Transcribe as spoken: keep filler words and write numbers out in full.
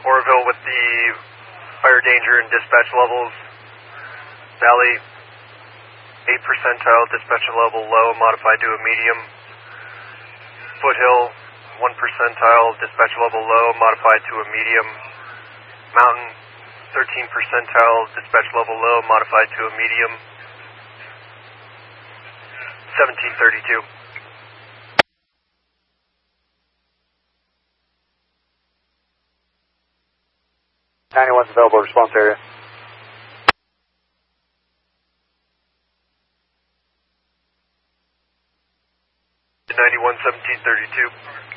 Oroville with the fire danger and dispatch levels. Valley, eight percentile, dispatch level low, modified to a medium. Foothill, one percentile, dispatch level low, modified to a medium. Mountain, thirteen percentile, dispatch level low, modified to a medium. seventeen thirty-two. ninety-one's available response area. ninety-one, seventeen thirty-two.